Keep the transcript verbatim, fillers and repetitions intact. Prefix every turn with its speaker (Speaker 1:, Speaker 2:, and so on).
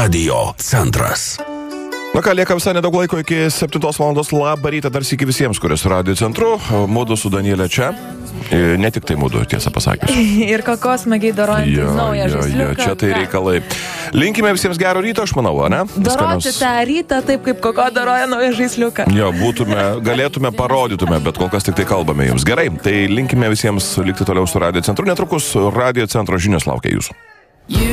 Speaker 1: Radio centras.
Speaker 2: Na ką, lieka visai nedaug laiko iki septintos valandos. Labą rytą dar sykį visiems, kuris Radio centru. Mudu su Danielė čia. Ne tik tai mudu, tiesą pasakius.
Speaker 3: Ir kako smagiai darojantis naują žaisliuką.
Speaker 2: Jo, čia tai reikalai. Linkime visiems gero ryto, aš manau, ne?
Speaker 3: Daroti tą rytą taip, kaip kako daroja naują žaisliuką.
Speaker 2: Jo, būtume, galėtume, parodytume, bet kol kas tik tai kalbame jums. Gerai, tai linkime visiems likti toliau su Radio centru. Netrukus Radio centro žinios laukia jūsų.